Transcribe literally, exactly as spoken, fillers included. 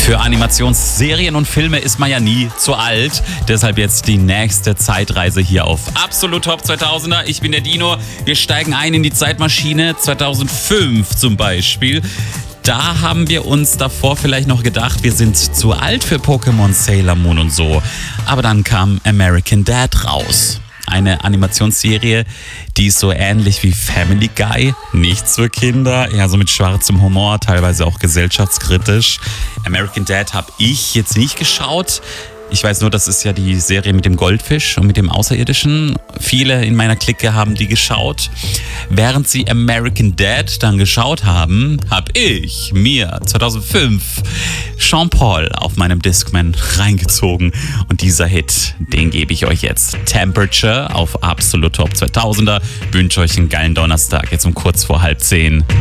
Für Animationsserien und Filme ist man ja nie zu alt. Deshalb jetzt die nächste Zeitreise hier auf Absolut Top zweitausender. Ich bin der Dino. Wir steigen ein in die Zeitmaschine zweitausendfünf zum Beispiel. Da haben wir uns davor vielleicht noch gedacht, wir sind zu alt für Pokémon, Sailor Moon und so. Aber dann kam American Dad raus. Eine Animationsserie, die ist so ähnlich wie Family Guy. Nichts für Kinder, eher so mit schwarzem Humor, teilweise auch gesellschaftskritisch. American Dad habe ich jetzt nicht geschaut. Ich weiß nur, das ist ja die Serie mit dem Goldfisch und mit dem Außerirdischen. Viele in meiner Clique haben die geschaut. Während sie American Dad dann geschaut haben, habe ich mir zweitausendfünf Sean Paul auf meinem Discman reingezogen. Und dieser Hit, den gebe ich euch jetzt. Temperature auf Absolut Top zweitausender. Wünsche euch einen geilen Donnerstag, jetzt um kurz vor halb zehn.